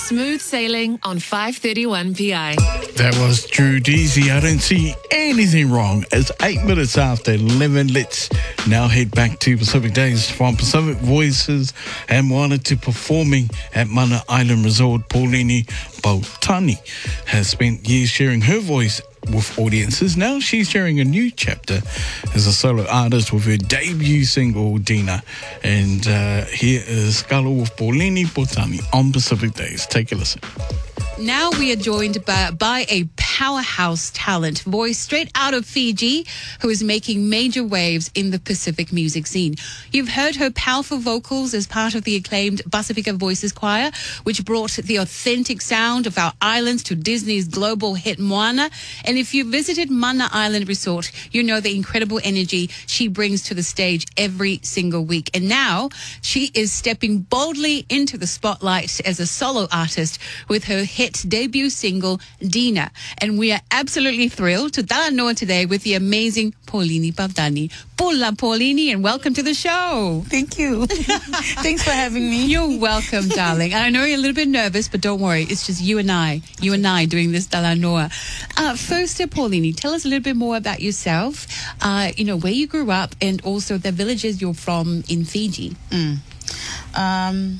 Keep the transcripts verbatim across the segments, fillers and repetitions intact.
Smooth sailing on five thirty-one P I. That was Drew Deasy. I don't see anything wrong. It's eight minutes after eleven. Let's now head back to Pacific Days from Pacific Voices and wanted to performing at Mana Island Resort. Paulini Bautani has spent years sharing her voice with audiences. Now she's sharing a new chapter as a solo artist with her debut single, Dina. And uh, here is Carlo with Paulini Bautani on Pacific Days. Take a listen. Now we are joined by, by a powerhouse talent, voice straight out of Fiji, who is making major waves in the Pacific music scene. You've heard her powerful vocals as part of the acclaimed Pacifica Voices Choir, which brought the authentic sound of our islands to Disney's global hit Moana. And if you visited Mana Island Resort, you know the incredible energy she brings to the stage every single week. And now she is stepping boldly into the spotlight as a solo artist with her hit debut single, Dina. And we are absolutely thrilled to talanoa today with the amazing Paulini Bautani. Pula Paulini, and welcome to the show. Thank you. Thanks for having me. You're welcome, darling. And I know you're a little bit nervous, but don't worry. It's just you and I, you and I doing this talanoa. Uh, first, uh, Paulini, tell us a little bit more about yourself, uh, you know, where you grew up and also the villages you're from in Fiji. Mm. Um,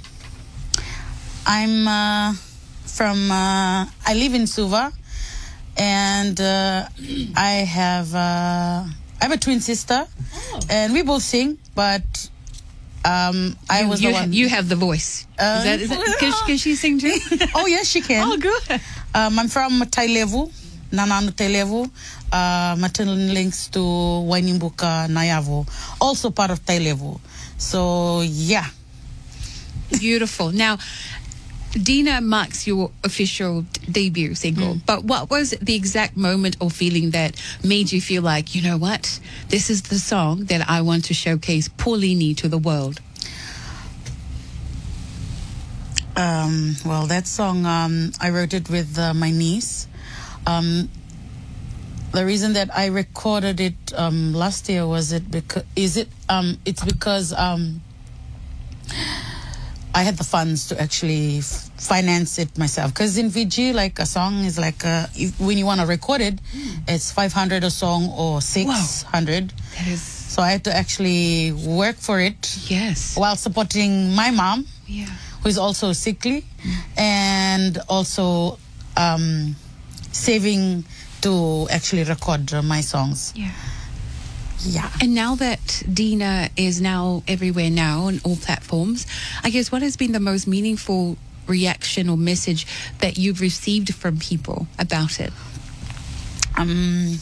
I'm... Uh, From uh, I live in Suva, and uh, I have uh, I have a twin sister, oh. and we both sing. But um, I you, was you the ha- one. You have the voice. Uh, is that, is that can, can she sing too? Oh yes, she can. Oh good. Um, I'm from Tailevu, Nananu Tailevu. Uh, maternal links to Wainimbuka Nayavo, also part of Tailevu. So yeah. Beautiful. Now, Dina marks your official debut single, mm. but what was the exact moment or feeling that made you feel like, you know what, this is the song that I want to showcase Paulini to the world? Um, well, that song, um, I wrote it with uh, my niece. Um, the reason that I recorded it um, last year was it because is it um, it's because um, I had the funds to actually f- finance it myself. Because in Fiji, like a song is like a, if, when you want to record it, mm. it's five hundred a song or six hundred. Wow. That is... So I had to actually work for it. Yes. While supporting my mom, yeah, who is also sickly, mm. and also um, saving to actually record uh, my songs. Yeah. Yeah. And now that Dina is now everywhere now on all platforms, I guess what has been the most meaningful reaction or message that you've received from people about it? Um,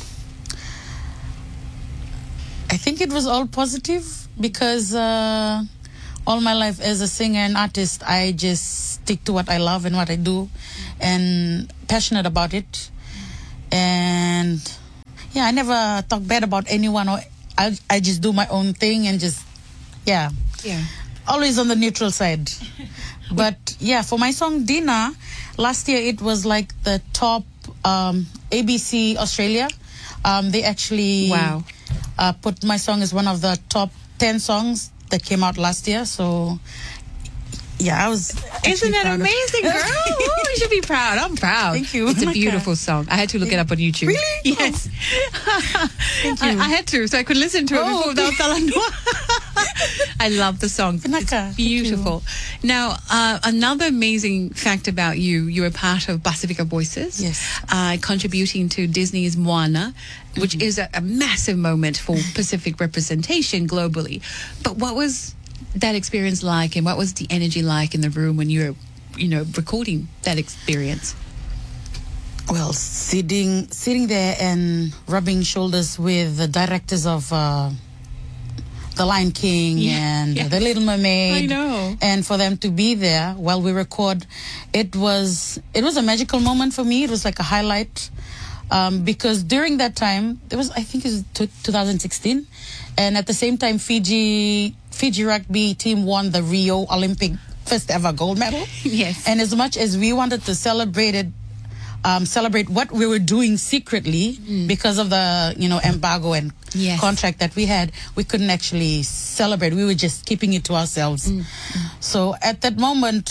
I think it was all positive because uh, all my life as a singer and artist, I just stick to what I love and what I do and passionate about it. And yeah, I never talk bad about anyone, or I, I just do my own thing and just, yeah. Yeah. Always on the neutral side. But yeah, for my song Dina, last year it was like the top um, A B C Australia. Um, they actually wow. uh, put my song as one of the top ten songs that came out last year. So yeah, I was. Isn't that amazing, girl? Oh, you should be proud. I'm proud. Thank you. It's a My beautiful God. song. I had to look it up on YouTube. Really? Yes. Oh. Thank you. I, I had to, so I could listen to it Oh, before without talanoa. I love the song. Pinaka. It's beautiful. Now, uh, another amazing fact about you, you're a part of Pacifica Voices. Yes. Uh, contributing to Disney's Moana, which mm-hmm. is a, a massive moment for Pacific representation globally. But what was that experience like, and what was the energy like in the room when you were, you know, recording that experience? Well, sitting sitting there and rubbing shoulders with the directors of uh, The Lion King yeah, and yeah. The Little Mermaid. I know. And for them to be there while we record, it was it was a magical moment for me. It was like a highlight. Um, because during that time, it was, I think it was t- twenty sixteen, and at the same time, Fiji Fiji rugby team won the Rio Olympic first ever gold medal. Yes. And as much as we wanted to celebrate it, um, celebrate what we were doing secretly mm. because of the, you know, embargo and yes. contract that we had, we couldn't actually celebrate. We were just keeping it to ourselves. Mm. Mm. So at that moment,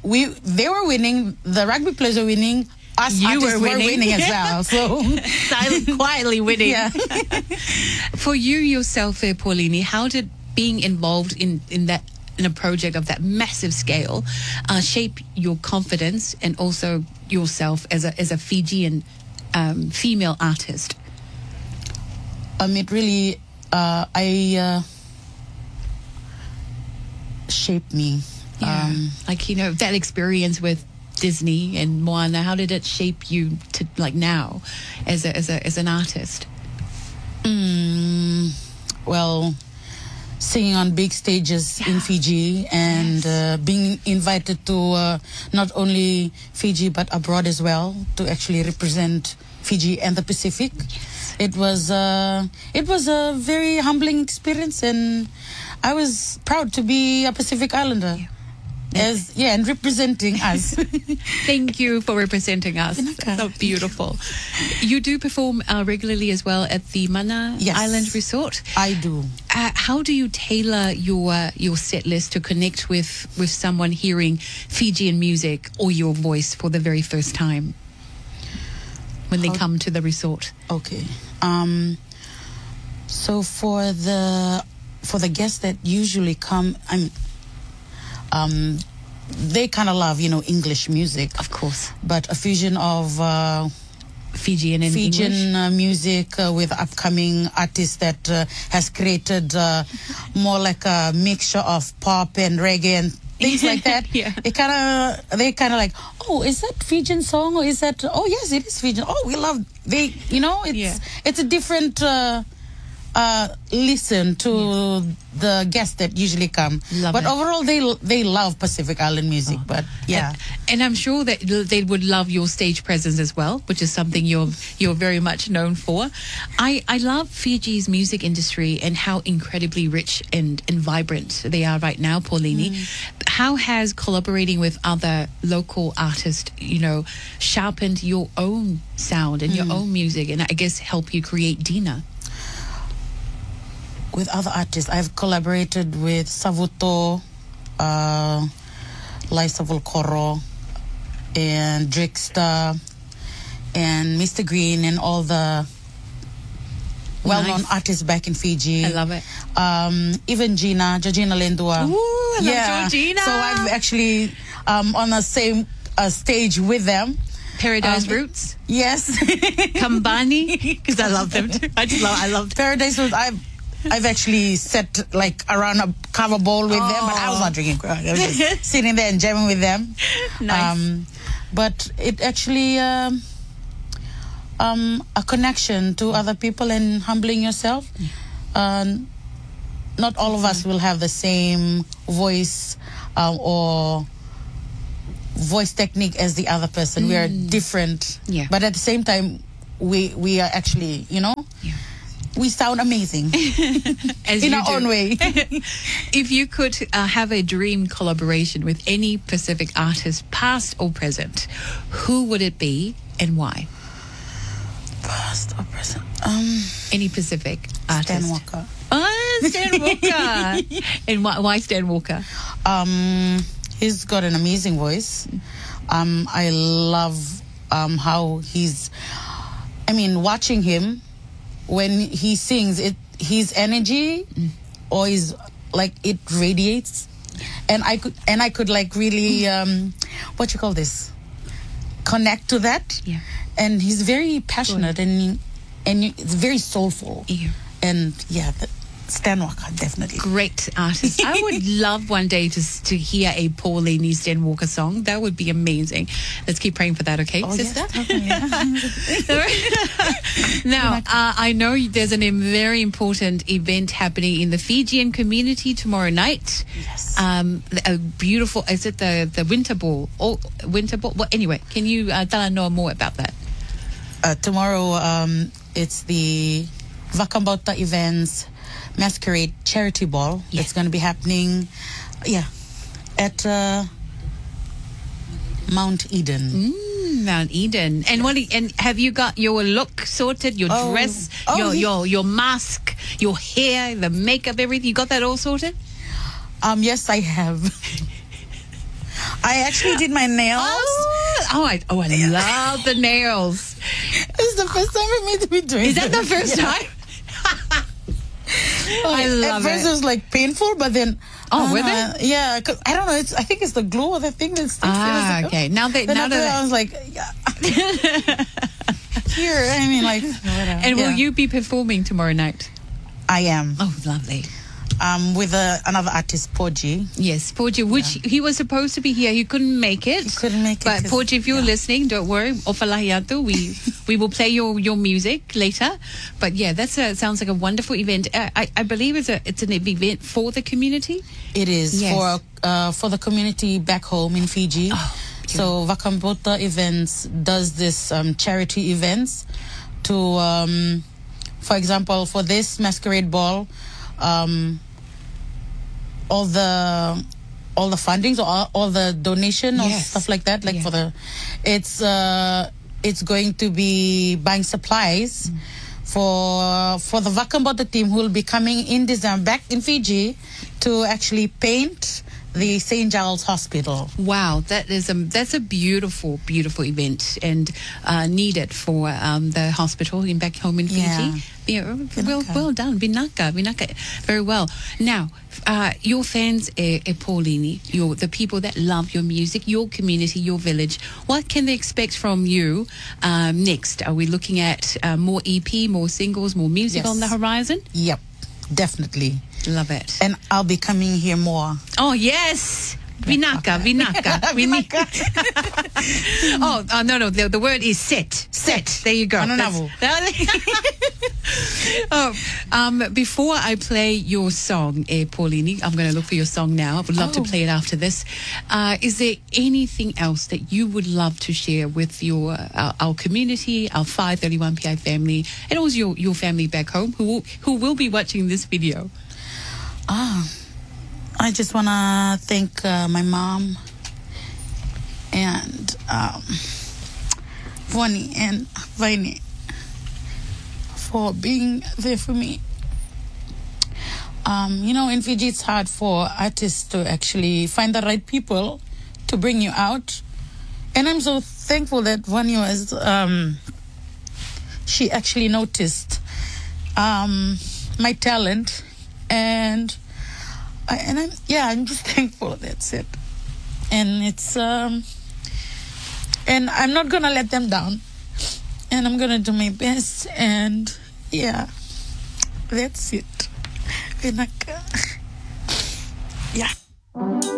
we they were winning. The rugby players were winning. Us You artists were were winning. winning, as well. So Silent, quietly winning. yeah. For you yourself, there, Paulini, how did being involved in, in that in a project of that massive scale uh, shape your confidence and also yourself as a as a Fijian um, female artist? Um, it really, uh, I uh, shaped me. Yeah. Um, like, you know, that experience with Disney and Moana, how did it shape you to like now as a as a as an artist? mm, well, singing on big stages in Fiji and uh, being invited to uh, not only Fiji but abroad as well to actually represent Fiji and the Pacific. It was uh, it was a very humbling experience, and I was proud to be a Pacific Islander. Yeah. As yeah, and representing us. Thank you for representing us. Vinaka. So beautiful. You do perform uh, regularly as well at the Mana Yes. Island Resort. I do. Uh, how do you tailor your your set list to connect with with someone hearing Fijian music or your voice for the very first time when they How- come to the resort? Okay. Um, so for the for the guests that usually come, I'm um, they kind of love, you know, English music, Of course, but a fusion of uh, Fijian and English. Fijian uh, music uh, with upcoming artists that uh, has created uh, more like a mixture of pop and reggae and things like that. Yeah. It kind of they kind of like, oh, is that Fijian song or is that? Oh, yes, it is Fijian. Oh, we love they. You know, it's Yeah. it's a different. Uh, uh, listen to the guests that usually come, Love but it. overall they they love Pacific Island music. But yeah, And, and I'm sure that they would love your stage presence as well, which is something you're you're very much known for. I, I love Fiji's music industry and how incredibly rich and, and vibrant they are right now, Paulini. How has collaborating with other local artists, you know, sharpened your own sound and your own music, and I guess help you create Dina? with other artists, I've collaborated with Savuto, uh, Liza Volcoro, and Drixter, and Mister Green, and all the well-known Nice. artists back in Fiji. I love it. Um, even Gina, Georgina Lendua. Ooh, I love Georgina. So I've actually um, on the same uh, stage with them. Paradise Um, Roots, Yes. Kambani, because I love them too. I just love, I love Paradise Roots. I've I've actually sat like around a cover bowl with them, but I was not drinking. I was just sitting there and jamming with them. Nice. Um, but it actually um, um, a connection to other people and humbling yourself. Um, not all of us will have the same voice um, or voice technique as the other person. We are different, Yeah. but at the same time, we we are actually, you know, Yeah. we sound amazing As in you our do. own way. If you could uh, have a dream collaboration with any Pacific artist, past or present, who would it be and why? Past or present? Um, Any Pacific artist? Stan Walker. Oh, Stan Walker. And why, why Stan Walker? Um, he's got an amazing voice. Um, I love um, how he's. I mean, watching him when he sings, it his energy, or his like it radiates, and I could and I could like really um, what you call this, connect to that. Yeah. And he's very passionate and and it's very soulful. Yeah. And yeah, the, Stan Walker, definitely. Great artist. I would love one day to to hear a Pauline Stan Walker song. That would be amazing. Let's keep praying for that, okay, Oh, yes, sister? definitely. Now, uh, I know there's a very important event happening in the Fijian community tomorrow night. Yes. Um, a beautiful, is it the, the Winter Ball? Or Winter Ball? Well, anyway, can you uh, tell us know more about that? Uh, tomorrow, um, it's the Vakambota Events Masquerade Charity Ball. Yeah. It's going to be happening, yeah, at uh, Mount Eden. Mm, Mount Eden. And what? And have you got your look sorted? Your Oh. dress, Oh, your yeah. your your mask, your hair, the makeup, everything. You got that all sorted? Um, yes, I have. I actually did my nails. Oh, oh, I, oh, I love the nails. This is the first time for me to be doing Is that the this. first Yeah. time? Like, I love At first it. it was like painful, but then Oh, I were don't know, they? Yeah, 'cause I don't know. It's I think it's the glue or the thing that sticks. Ah, It was like, okay. Now that Then now after that, I that was like, yeah. Here, I mean, like, whatever. and will Yeah. you be performing tomorrow night? I am. Oh, lovely. Um, with uh, another artist, Poji. Yes, Porgy, which he was supposed to be here. He couldn't make it. He couldn't make it But 'cause- Porgy, if you're yeah. listening, don't worry. Ofalahiatu, we we will play your, your music later. But yeah, that sounds like a wonderful event. I, I, I believe it's a it's an event for the community. It is Yes. for uh, for the community back home in Fiji. Oh, so Vakambota Events does this um, charity events to, um, for example, for this masquerade ball, um, all the all the fundings or all, all the donation or Yes. stuff like that, like Yeah. for the, it's uh, it's going to be buying supplies. Mm. For for the Vakambota team who will be coming in December back in Fiji to actually paint the Saint Giles Hospital. Wow, that is a that's a beautiful, beautiful event and uh, needed for um, the hospital in back home in Fiji. Yeah. Yeah, well, Vinaka. well done, Vinaka, Vinaka, very well. Now, uh, your fans, eh, eh, Paulini, your the people that love your music, your community, your village. What can they expect from you um, next? Are we looking at uh, more E P, more singles, more music Yes. on the horizon? Yep, definitely. Love it. And I'll be coming here more. Oh, yes. Vinaka, Vinaka, Vinaka. oh, uh, no, no. The, the word is set. Set. There you go. Ananavu. That's- oh, um, before I play your song, eh, Paulini, I'm going to look for your song now. I would love Oh. to play it after this. Uh, is there anything else that you would love to share with your uh, our community, our five thirty-one P I family, and also your, your family back home who will, who will be watching this video? Ah, I just want to thank uh, my mom and um, Voni and Vaini for being there for me. Um, you know, in Fiji, it's hard for artists to actually find the right people to bring you out. And I'm so thankful that Vani was, um, she actually noticed um, my talent. And I, and I'm yeah, I'm just thankful. That's it. And it's um, and I'm not gonna let them down. And I'm gonna do my best. And yeah, that's it. Yeah.